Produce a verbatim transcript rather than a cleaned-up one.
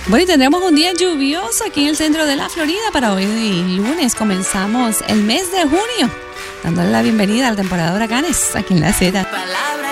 Bueno, y tendremos un día lluvioso aquí en el centro de la Florida para hoy lunes. Comenzamos el mes de junio, dándole la bienvenida a la temporada de huracanes aquí en la Z.